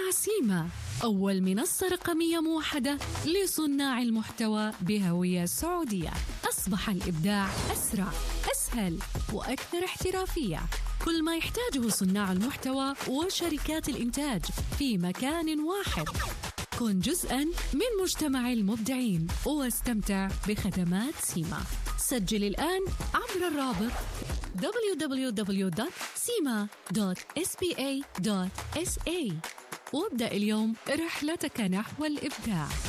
مع سيما، أول منصة رقمية موحدة لصناع المحتوى بهوية سعودية. أصبح الإبداع أسرع، أسهل وأكثر احترافية. كل ما يحتاجه صناع المحتوى وشركات الإنتاج في مكان واحد. كن جزءاً من مجتمع المبدعين واستمتع بخدمات سيما. سجل الآن عبر الرابط www.sima.spa.sa وابدأ اليوم رحلتك نحو الإبداع.